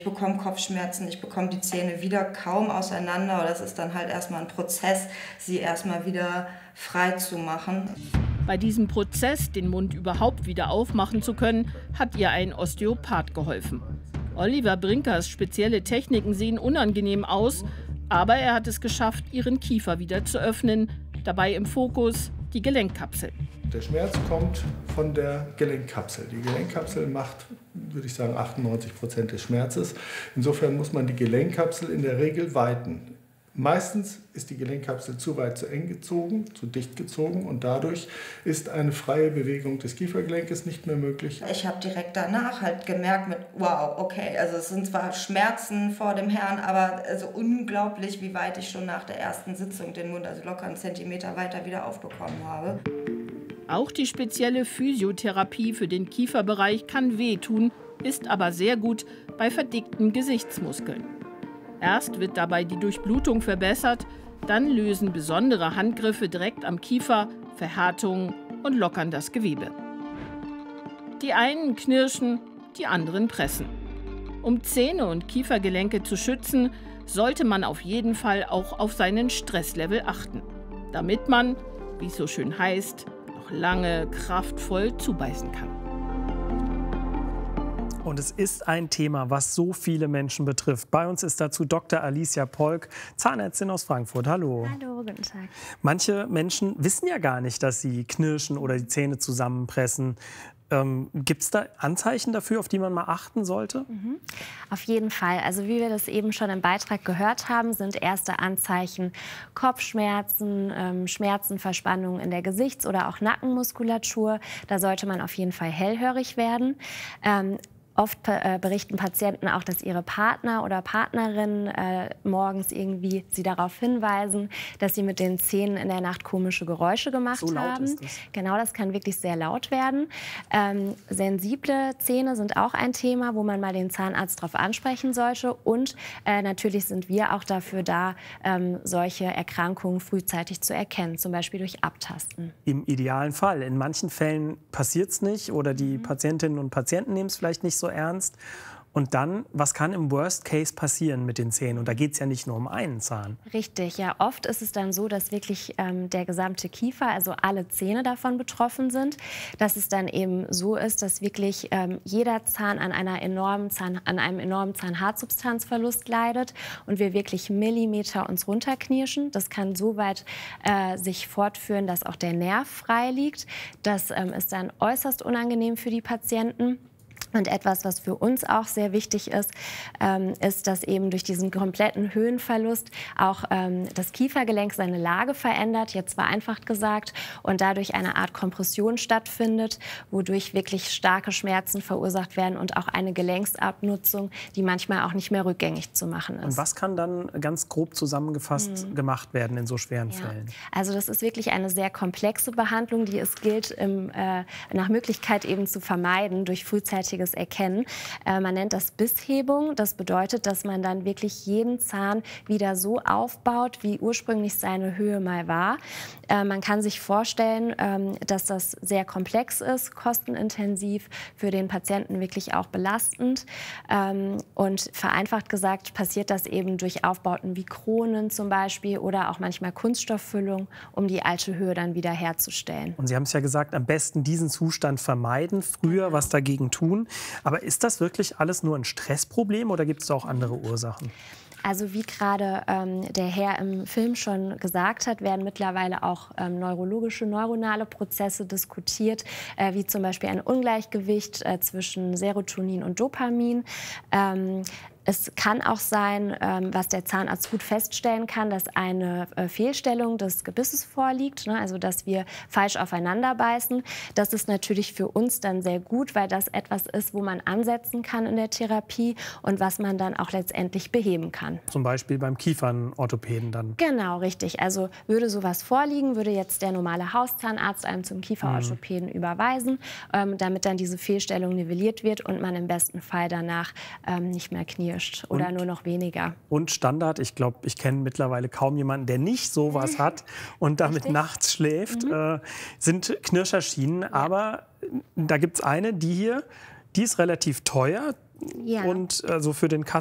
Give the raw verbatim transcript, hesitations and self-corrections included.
Ich bekomme Kopfschmerzen, ich bekomme die Zähne wieder kaum auseinander. Das ist dann halt erstmal ein Prozess, sie erstmal wieder frei zu machen. Bei diesem Prozess, den Mund überhaupt wieder aufmachen zu können, hat ihr ein Osteopath geholfen. Oliver Brinkers spezielle Techniken sehen unangenehm aus, aber er hat es geschafft, ihren Kiefer wieder zu öffnen. Dabei im Fokus die Gelenkkapsel. Der Schmerz kommt von der Gelenkkapsel. Die Gelenkkapsel macht, würde ich sagen, achtundneunzig Prozent des Schmerzes. Insofern muss man die Gelenkkapsel in der Regel weiten. Meistens ist die Gelenkkapsel zu weit zu eng gezogen, zu dicht gezogen und dadurch ist eine freie Bewegung des Kiefergelenkes nicht mehr möglich. Ich habe direkt danach halt gemerkt mit, wow, okay, also es sind zwar Schmerzen vor dem Herrn, aber also unglaublich, wie weit ich schon nach der ersten Sitzung den Mund, also locker einen Zentimeter weiter wieder aufbekommen habe. Auch die spezielle Physiotherapie für den Kieferbereich kann wehtun, ist aber sehr gut bei verdickten Gesichtsmuskeln. Erst wird dabei die Durchblutung verbessert, dann lösen besondere Handgriffe direkt am Kiefer Verhärtungen und lockern das Gewebe. Die einen knirschen, die anderen pressen. Um Zähne und Kiefergelenke zu schützen, sollte man auf jeden Fall auch auf seinen Stresslevel achten, damit man, wie es so schön heißt, noch lange kraftvoll zubeißen kann. Und es ist ein Thema, was so viele Menschen betrifft. Bei uns ist dazu Doktor Alicia Polk, Zahnärztin aus Frankfurt. Hallo. Hallo, guten Tag. Manche Menschen wissen ja gar nicht, dass sie knirschen oder die Zähne zusammenpressen. Ähm, gibt es da Anzeichen dafür, auf die man mal achten sollte? Mhm. Auf jeden Fall. Also wie wir das eben schon im Beitrag gehört haben, sind erste Anzeichen Kopfschmerzen, ähm, Schmerzen, Verspannungen in der Gesichts- oder auch Nackenmuskulatur. Da sollte man auf jeden Fall hellhörig werden. Ähm, Oft äh, berichten Patienten auch, dass ihre Partner oder Partnerinnen äh, morgens irgendwie sie darauf hinweisen, dass sie mit den Zähnen in der Nacht komische Geräusche gemacht so laut haben. Ist das. Genau, das kann wirklich sehr laut werden. Ähm, sensible Zähne sind auch ein Thema, wo man mal den Zahnarzt darauf ansprechen sollte. Und äh, natürlich sind wir auch dafür da, ähm, solche Erkrankungen frühzeitig zu erkennen, zum Beispiel durch Abtasten. Im idealen Fall. In manchen Fällen passiert es nicht oder die mhm. Patientinnen und Patienten nehmen es vielleicht nicht so ernst. Und dann, was kann im Worst Case passieren mit den Zähnen? Und da geht es ja nicht nur um einen Zahn. Richtig, ja. Oft ist es dann so, dass wirklich ähm, der gesamte Kiefer, also alle Zähne davon betroffen sind. Dass es dann eben so ist, dass wirklich ähm, jeder Zahn an, einer enormen Zahn, an einem enormen Zahnhartsubstanzverlust leidet und wir wirklich Millimeter uns runterknirschen. Das kann so weit äh, sich fortführen, dass auch der Nerv frei liegt. Das ähm, ist dann äußerst unangenehm für die Patienten. Und etwas, was für uns auch sehr wichtig ist, ähm, ist, dass eben durch diesen kompletten Höhenverlust auch ähm, das Kiefergelenk seine Lage verändert, jetzt vereinfacht gesagt, und dadurch eine Art Kompression stattfindet, wodurch wirklich starke Schmerzen verursacht werden und auch eine Gelenksabnutzung, die manchmal auch nicht mehr rückgängig zu machen ist. Und was kann dann ganz grob zusammengefasst mhm. gemacht werden in so schweren ja. Fällen? Also das ist wirklich eine sehr komplexe Behandlung, die es gilt, im, äh, nach Möglichkeit eben zu vermeiden durch frühzeitige Erkennen. Äh, man nennt das Bisshebung. Das bedeutet, dass man dann wirklich jeden Zahn wieder so aufbaut, wie ursprünglich seine Höhe mal war. Äh, man kann sich vorstellen, ähm, dass das sehr komplex ist, kostenintensiv, für den Patienten wirklich auch belastend. Ähm, und vereinfacht gesagt passiert das eben durch Aufbauten wie Kronen zum Beispiel oder auch manchmal Kunststofffüllung, um die alte Höhe dann wieder herzustellen. Und Sie haben es ja gesagt, am besten diesen Zustand vermeiden, früher was dagegen tun. Aber ist das wirklich alles nur ein Stressproblem oder gibt es auch andere Ursachen? Also wie gerade ähm, der Herr im Film schon gesagt hat, werden mittlerweile auch ähm, neurologische, neuronale Prozesse diskutiert, äh, wie zum Beispiel ein Ungleichgewicht äh, zwischen Serotonin und Dopamin. Ähm, Es kann auch sein, ähm, was der Zahnarzt gut feststellen kann, dass eine äh, Fehlstellung des Gebisses vorliegt, ne? Also dass wir falsch aufeinander beißen. Das ist natürlich für uns dann sehr gut, weil das etwas ist, wo man ansetzen kann in der Therapie und was man dann auch letztendlich beheben kann. Zum Beispiel beim Kiefernorthopäden dann? Genau, richtig. Also würde sowas vorliegen, würde jetzt der normale Hauszahnarzt einem zum Kieferorthopäden mhm. überweisen, ähm, damit dann diese Fehlstellung nivelliert wird und man im besten Fall danach ähm, nicht mehr knirscht. Oder und, nur noch weniger. Und Standard, ich glaube, ich kenne mittlerweile kaum jemanden, der nicht sowas hat und damit Richtig? nachts schläft, mhm. äh, sind Knirscherschienen. Ja. Aber da gibt es eine, die hier, die ist relativ teuer. Ja. Und also für den